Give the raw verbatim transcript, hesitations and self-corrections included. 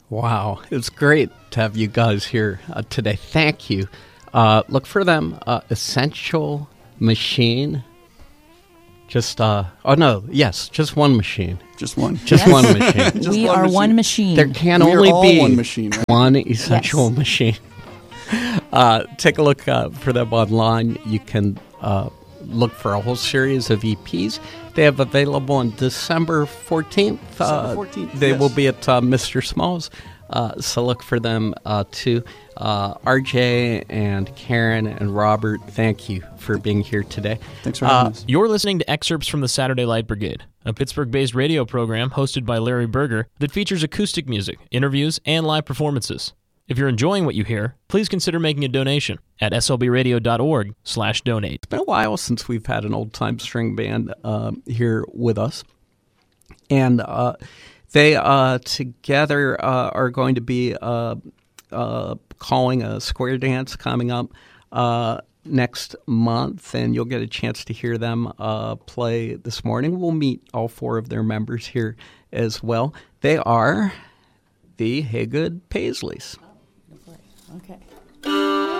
Wow, it's great to have you guys here uh, today. Thank you. Uh, look for them, uh, Essential Machine. Just, uh, oh no, yes, just one machine. Just one. Just Yes. one machine. Just we one are machine. one machine. There can We are only all be one machine, right? one essential Yes. machine. Uh, take a look uh, for them online. You can uh, look for a whole series of E Ps. They have available on December fourteenth. December Uh, fourteenth, they yes. will be at uh, Mister Smalls. Uh, so look for them uh, too. Uh, R J and Karen and Robert, thank you for being here today. Thanks for having Uh, us. You're listening to excerpts from the Saturday Light Brigade, a Pittsburgh-based radio program hosted by Larry Berger that features acoustic music, interviews, and live performances. If you're enjoying what you hear, please consider making a donation at slbradio.org slash donate. It's been a while since we've had an old-time string band uh, here with us. And uh, they uh, together uh, are going to be uh, uh, calling a square dance coming up uh, next month, and you'll get a chance to hear them uh, play this morning. We'll meet all four of their members here as well. They are the Haygood Paisleys. Okay.